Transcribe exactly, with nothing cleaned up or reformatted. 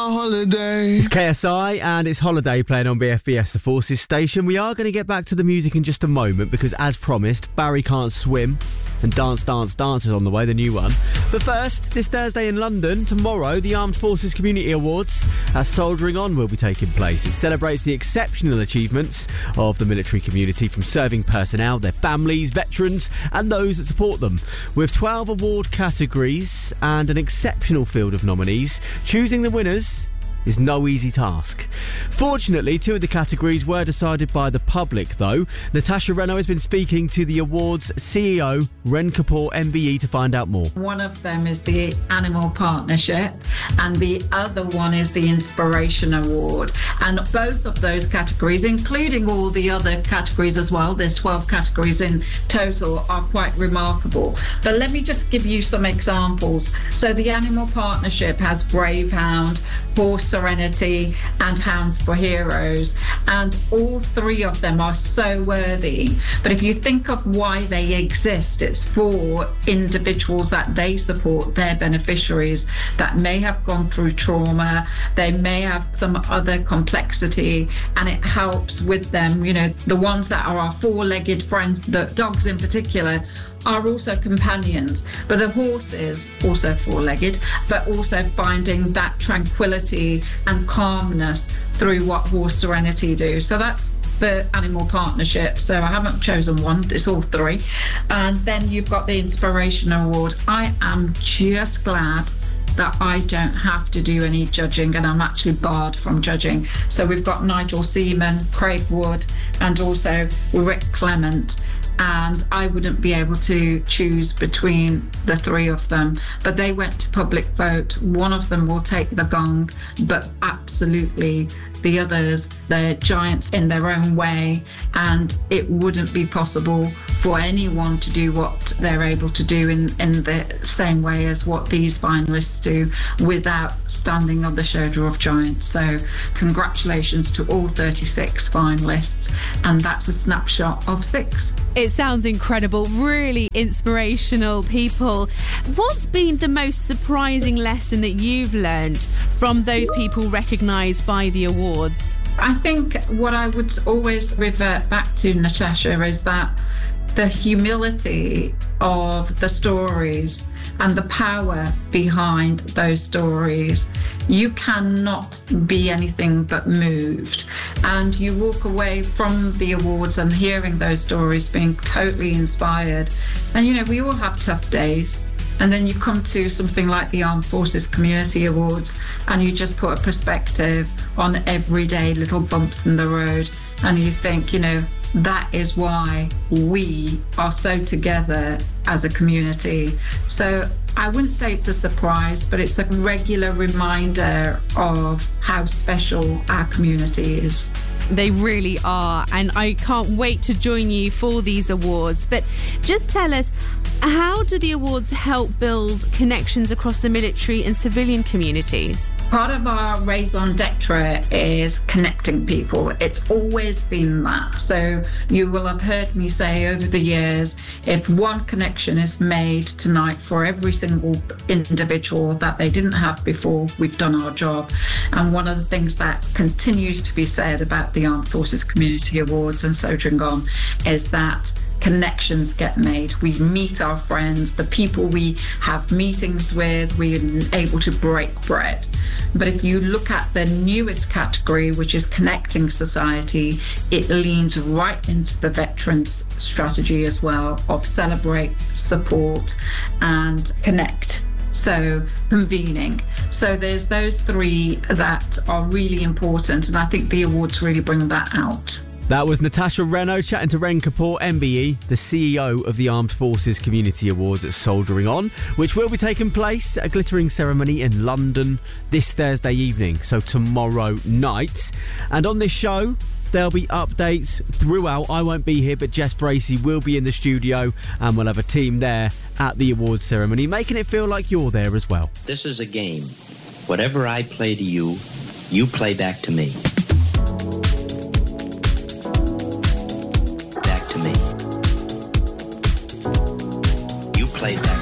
holiday. It's K S I and it's Holiday playing on B F B S, the Forces station. We are going to get back to the music in just a moment because, as promised, Barry Can't Swim and Dance Dance Dance is on the way, the new one. But first, this Thursday in London, tomorrow, the Armed Forces Community Awards at Soldiering On will be taking place. It celebrates the exceptional achievements of the military community, from serving personnel, their families, veterans and those that support them. With twelve award categories and an exceptional field of nominees, choosing the winners is no easy task. Fortunately, two of the categories were decided by the public, though. Natasha Renault has been speaking to the awards C E O, Ren Kapoor M B E, to find out more. One of them is the Animal Partnership and the other one is the Inspiration Award. And both of those categories, including all the other categories as well, there's twelve categories in total, are quite remarkable. But let me just give you some examples. So the Animal Partnership has Brave Hound, Horse Serenity and Hounds for Heroes, and all three of them are so worthy. But if you think of why they exist, it's for individuals that they support, their beneficiaries that may have gone through trauma, they may have some other complexity, and it helps with them. You know, the ones that are our four-legged friends, the dogs in particular, are also companions, but the horses, also four-legged, but also finding that tranquility and calmness through what Horse Serenity do. So that's the Animal Partnership. So I haven't chosen one, it's all three. And then you've got the Inspiration Award. I am just glad that I don't have to do any judging, and I'm actually barred from judging. So we've got Nigel Seaman, Craig Wood, and also Rick Clement. And I wouldn't be able to choose between the three of them. But they went to public vote. One of them will take the gong, but absolutely the others, they're giants in their own way, and it wouldn't be possible for anyone to do what they're able to do in, in the same way as what these finalists do without standing on the shoulder of giants. So congratulations to all thirty-six finalists, and that's a snapshot of six. It sounds incredible, really inspirational people. What's been the most surprising lesson that you've learned from those people recognised by the awards? I think what I would always revert back to, Natasha, is that the humility of the stories and the power behind those stories. You cannot be anything but moved, and you walk away from the awards and hearing those stories being totally inspired. And you know, we all have tough days, and then you come to something like the Armed Forces Community Awards and you just put a perspective on everyday little bumps in the road, and you think, you know, that is why we are so together as a community. So I wouldn't say it's a surprise, but it's a regular reminder of how special our community is. They really are, and I can't wait to join you for these awards. But just tell us, how do the awards help build connections across the military and civilian communities? Part of our raison d'etre is connecting people. It's always been that. So you will have heard me say over the years, if one connection is made tonight for every single individual that they didn't have before, we've done our job. And one of the things that continues to be said about the Armed Forces Community Awards and Soldiering On is that connections get made. We meet our friends, the people we have meetings with, we're able to break bread. But if you look at the newest category, which is Connecting Society, it leans right into the veterans strategy as well of celebrate, support and connect. So convening. So there's those three that are really important, and I think the awards really bring that out. That was Natasha Renault chatting to Ren Kapoor M B E, the C E O of the Armed Forces Community Awards at Soldiering On, which will be taking place at a glittering ceremony in London this Thursday evening, so tomorrow night. And on this show, there'll be updates throughout. I won't be here, but Jess Bracey will be in the studio, and we'll have a team there at the awards ceremony, making it feel like you're there as well. This is a game. Whatever I play to you, you play back to me. Back to me. You play back